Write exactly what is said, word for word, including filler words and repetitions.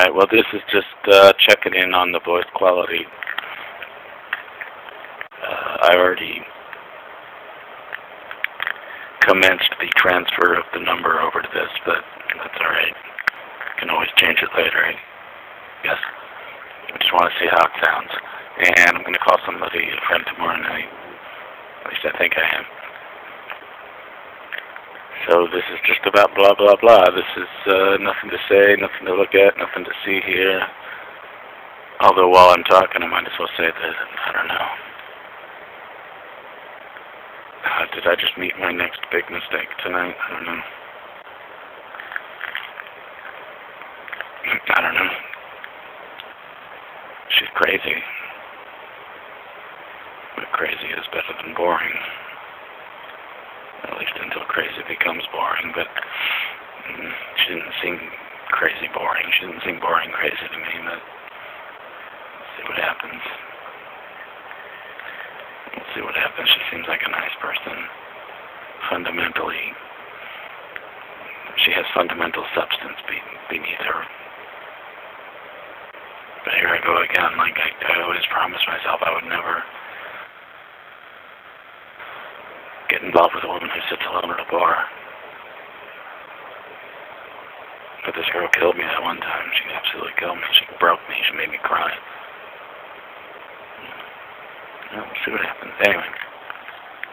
Alright, well this is just uh, checking in on the voice quality. Uh, I already commenced the transfer of the number over to this, but that's alright. Can always change it later, I guess. I just want to see how it sounds. And I'm going to call somebody, a friend tomorrow night. At least I think I am. So this is just about blah blah blah. This is uh, nothing to say, nothing to look at, nothing to see here. Although while I'm talking I might as well say that, I don't know. Uh, did I just meet my next big mistake tonight? I don't know. I don't know. She's crazy. But crazy is better than boring. At least until crazy becomes boring, but mm, she didn't seem crazy boring. She didn't seem boring crazy to me, but let's see what happens. We'll see what happens. She seems like a nice person. Fundamentally, she has fundamental substance be beneath her. But here I go again, like I, I always promised myself I would never get involved with a woman who sits alone at a bar. But this girl killed me that one time. She absolutely killed me. She broke me. She made me cry. Well, we'll see what happens. Anyway.